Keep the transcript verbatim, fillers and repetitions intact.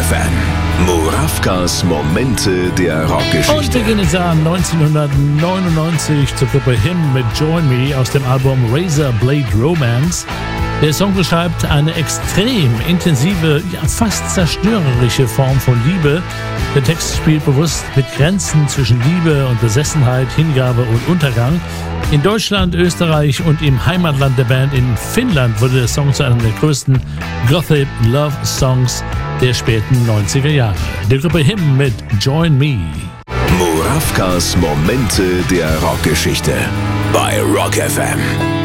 F M. Murawkas Momente der Rockgeschichte. Und wir gehen ins Jahr neunzehnhundertneunundneunzig zur Gruppe Him mit Join Me aus dem Album Razor Blade Romance. Der Song beschreibt eine extrem intensive, ja fast zerstörerische Form von Liebe. Der Text spielt bewusst mit Grenzen zwischen Liebe und Besessenheit, Hingabe und Untergang. In Deutschland, Österreich und im Heimatland der Band in Finnland wurde der Song zu einem der größten Gothic Love Songs der späten neunziger Jahre. Die Gruppe Him mit Join Me. Murawkas Momente der Rockgeschichte bei Rock F M.